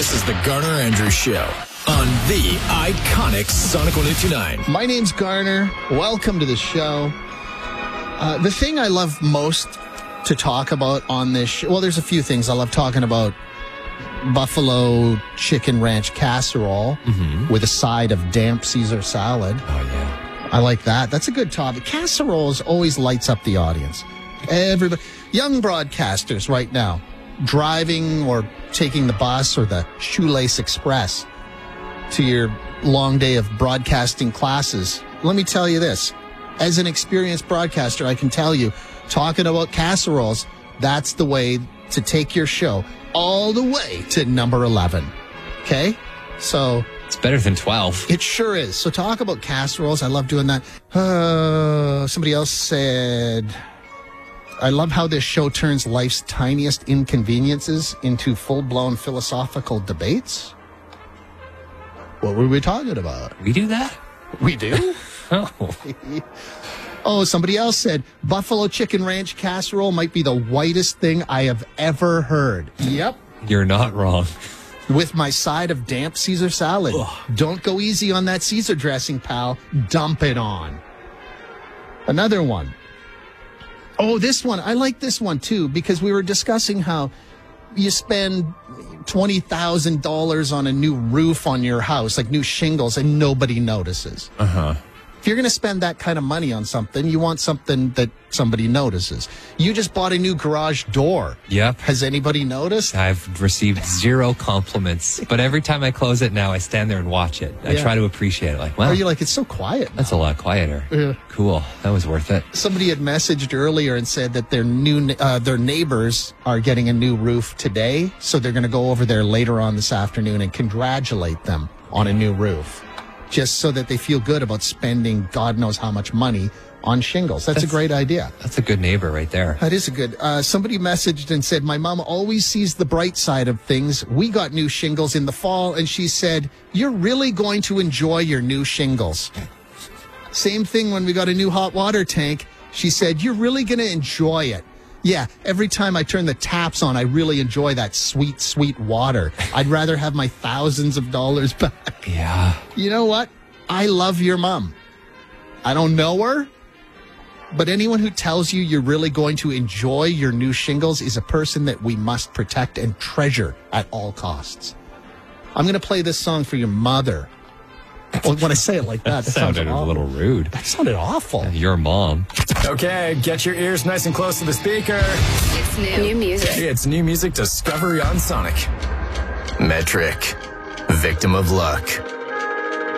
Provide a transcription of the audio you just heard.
This is the Garner Andrews Show on the iconic Sonic 102.9. My name's Garner. Welcome to the show. The thing I love most to talk about on this show, well, there's a few things. I love talking about buffalo chicken ranch casserole with a side of damp Caesar salad. Oh, yeah. I like that. That's a good topic. Casseroles always lights up the audience. Everybody, young broadcasters right now, driving or taking the bus or the Shoelace Express to your long day of broadcasting classes. Let me tell you this. As an experienced broadcaster, I can tell you, talking about casseroles, that's the way to take your show all the way to number 11. Okay? So It's better than 12. it sure is. So talk about casseroles. I love doing that. Somebody else said, I love how this show turns life's tiniest inconveniences into full-blown philosophical debates. What were we talking about? We do that? We do? Oh. Oh, somebody else said, buffalo chicken ranch casserole might be the whitest thing I have ever heard. Yep. You're not wrong. With my side of damp Caesar salad. Ugh. Don't go easy on that Caesar dressing, pal. Dump it on. Another one. Oh, this one. I like this one, too, because we were discussing how you spend $20,000 on a new roof on your house, like new shingles, and nobody notices. Uh-huh. If you're going to spend that kind of money on something, you want something that somebody notices. You just bought a new garage door. Yep. Has anybody noticed? I've received zero compliments, but every time I close it now, I stand there and watch it. I Yeah. try to appreciate it. Like, wow, Are you like, it's so quiet now. that's a lot quieter. Yeah. Cool. That was worth it. Somebody had messaged earlier and said that their neighbors are getting a new roof today, so they're going to go over there later on this afternoon and congratulate them on a new roof, just so that they feel good about spending God knows how much money on shingles. That's a great idea. That's a good neighbor right there. That is a good. Somebody messaged and said, my mom always sees the bright side of things. We got new shingles in the fall, and she said, you're really going to enjoy your new shingles. Same thing when we got a new hot water tank. She said, you're really going to enjoy it. Yeah, every time I turn the taps on, I really enjoy that sweet, sweet water. I'd rather have my thousands of dollars back. Yeah. You know what? I love your mom. I don't know her, but anyone who tells you you're really going to enjoy your new shingles is a person that we must protect and treasure at all costs. I'm going to play this song for your mother. Well, when I say it like that, that Sounded a awful. little rude. That sounded awful. Your mom. Okay, get your ears nice and close to the speaker. It's new music. It's new music discovery on Sonic. Metric. Victim of luck.